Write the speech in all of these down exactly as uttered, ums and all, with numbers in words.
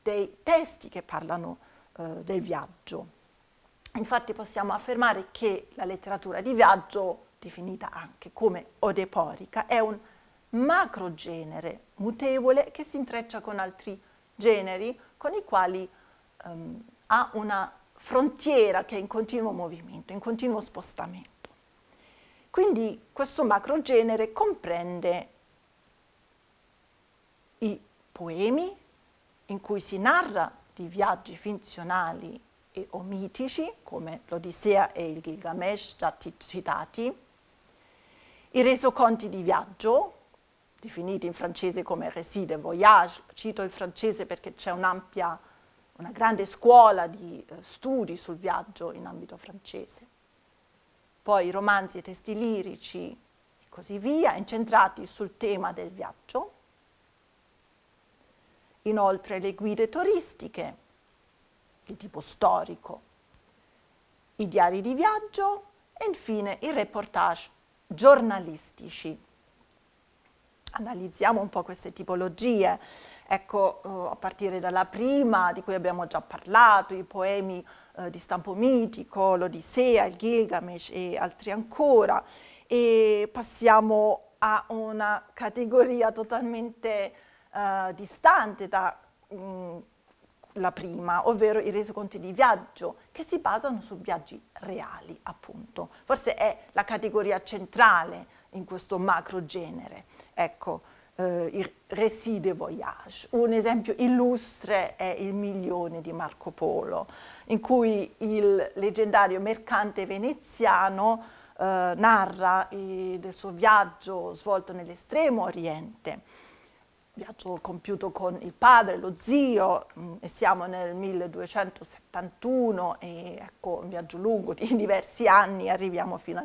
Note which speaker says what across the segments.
Speaker 1: dei testi che parlano eh, del viaggio. Infatti possiamo affermare che la letteratura di viaggio, definita anche come odeporica, è un macrogenere mutevole che si intreccia con altri generi con i quali um, ha una frontiera che è in continuo movimento, in continuo spostamento. Quindi questo macrogenere comprende i poemi in cui si narra di viaggi finzionali e o mitici, come l'Odissea e il Gilgamesh già citati, i resoconti di viaggio, definiti in francese come récits de voyage. Cito il francese perché c'è un'ampia, una grande scuola di eh, studi sul viaggio in ambito francese. Poi i romanzi e testi lirici e così via, incentrati sul tema del viaggio. Inoltre le guide turistiche di tipo storico, i diari di viaggio e infine i reportage giornalistici. Analizziamo un po' queste tipologie, ecco, eh, a partire dalla prima, di cui abbiamo già parlato, i poemi eh, di stampo mitico, l'Odissea, il Gilgamesh e altri ancora, e passiamo a una categoria totalmente eh, distante da mh, la prima, ovvero i resoconti di viaggio, che si basano su viaggi reali, appunto. Forse è la categoria centrale in questo macro genere. Ecco, eh, i récits de voyage. Un esempio illustre è Il milione di Marco Polo, in cui il leggendario mercante veneziano eh, narra i, del suo viaggio svolto nell'estremo oriente, viaggio compiuto con il padre, lo zio, mh, e siamo nel milleduecentosettantuno, e ecco un viaggio lungo di diversi anni, arriviamo fino al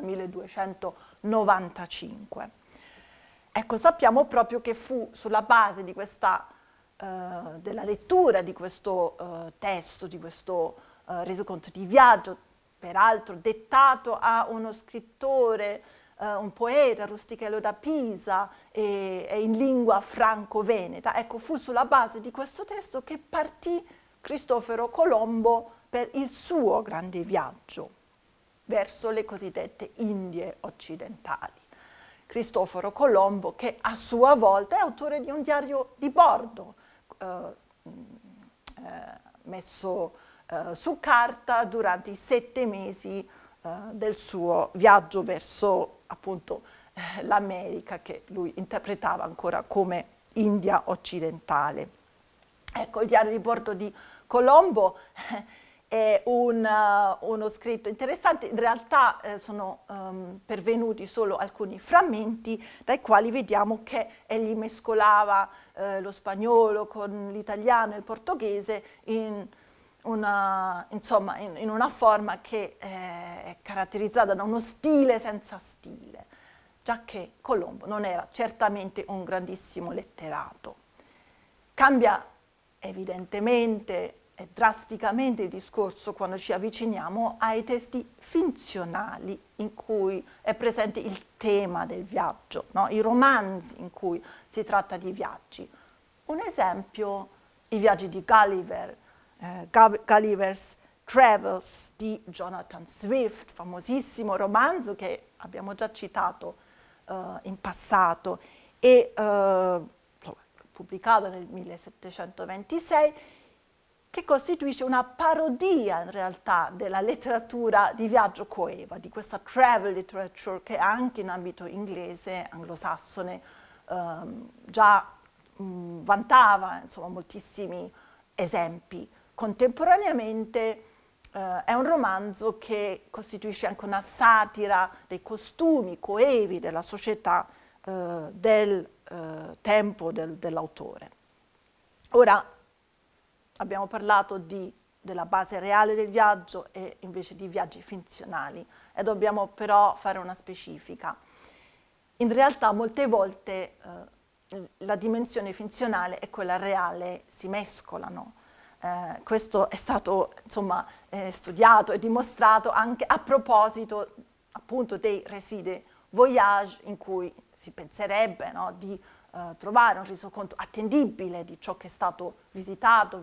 Speaker 1: milleduecentonovantacinque. Ecco, sappiamo proprio che fu sulla base di questa, eh, della lettura di questo eh, testo, di questo eh, resoconto di viaggio, peraltro dettato a uno scrittore, Uh, un poeta, Rustichello da Pisa, e, e in lingua franco-veneta. Ecco, fu sulla base di questo testo che partì Cristoforo Colombo per il suo grande viaggio verso le cosiddette Indie occidentali. Cristoforo Colombo, che a sua volta è autore di un diario di bordo, uh, uh, messo uh, su carta durante i sette mesi del suo viaggio verso appunto eh, l'America, che lui interpretava ancora come India occidentale. Ecco, il diario di bordo di Colombo eh, è un, uh, uno scritto interessante. In realtà eh, sono um, pervenuti solo alcuni frammenti dai quali vediamo che egli mescolava eh, lo spagnolo con l'italiano e il portoghese in Una, insomma, in, in una forma che eh, è caratterizzata da uno stile senza stile, giacché Colombo non era certamente un grandissimo letterato. Cambia evidentemente e drasticamente il discorso quando ci avviciniamo ai testi finzionali in cui è presente il tema del viaggio, no? I romanzi in cui si tratta di viaggi. Un esempio, i viaggi di Gulliver, Uh, Gulliver's Travels di Jonathan Swift, famosissimo romanzo che abbiamo già citato uh, in passato e uh, pubblicato nel millesettecentoventisei, che costituisce una parodia in realtà della letteratura di viaggio coeva, di questa travel literature che anche in ambito inglese, anglosassone, um, già um, vantava insomma moltissimi esempi. Contemporaneamente eh, è un romanzo che costituisce anche una satira dei costumi coevi della società eh, del eh, tempo del, dell'autore. Ora abbiamo parlato di, della base reale del viaggio e invece di viaggi finzionali, e dobbiamo però fare una specifica. In realtà molte volte eh, la dimensione finzionale e quella reale si mescolano. Eh, questo è stato insomma eh, studiato e dimostrato anche a proposito appunto dei récits de voyage, in cui si penserebbe, no, di eh, trovare un resoconto attendibile di ciò che è stato visitato,